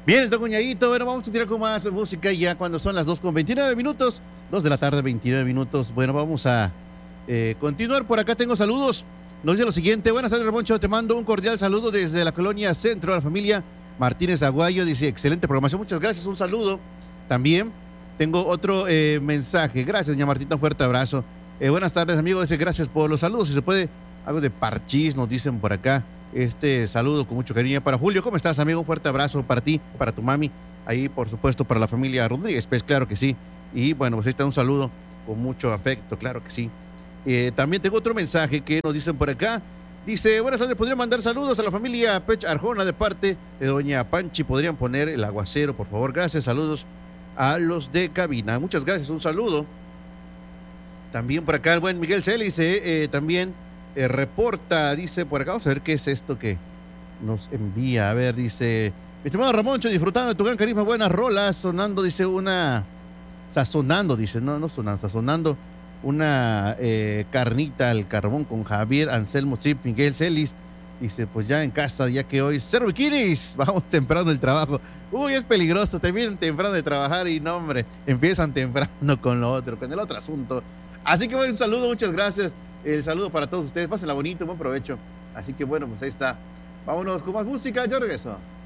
Bien, el Tocuñadito. Bueno, vamos a tirar con más música ya cuando son las 2:29 minutos, 2 de la tarde, 29 minutos. Bueno, vamos a continuar. Por acá tengo saludos. Nos dice lo siguiente: buenas tardes, Ramoncho. Te mando un cordial saludo desde la colonia Centro, a la familia Martínez Aguayo. Dice, excelente programación. Muchas gracias. Un saludo. También tengo otro mensaje. Gracias, doña Martita. Un fuerte abrazo. Buenas tardes, amigos. Dice, gracias por los saludos. Si se puede, algo de parchís, nos dicen por acá. Saludo con mucho cariño para Julio. ¿Cómo estás, amigo? Un fuerte abrazo para ti, para tu mami. Ahí, por supuesto, para la familia Rodríguez. Pues claro que sí. Y bueno, pues ahí está un saludo con mucho afecto, claro que sí. También tengo otro mensaje que nos dicen por acá. Dice, buenas tardes, ¿podrían mandar saludos a la familia Pech Arjona de parte de doña Panchi? ¿Podrían poner el aguacero, por favor? Gracias, saludos a los de cabina. Muchas gracias, un saludo. También por acá el buen Miguel Celis también reporta, dice por acá, vamos a ver qué es esto que nos envía. A ver, dice, mi estimado Ramoncho, disfrutando de tu gran carisma, buenas rolas, sonando, dice sazonando, dice, no sonando, sazonando una carnita al carbón con Javier Anselmo Zip, Miguel Celis. Dice, pues ya en casa, ya que hoy, cero bikinis, vamos temprano del trabajo. Uy, es peligroso, te vienen temprano de trabajar y no, hombre, empiezan temprano con lo otro, con el otro asunto. Así que bueno, un saludo, muchas gracias. El saludo para todos ustedes, pásenla bonito, buen provecho. Así que bueno, pues ahí está. Vámonos con más música, yo regreso.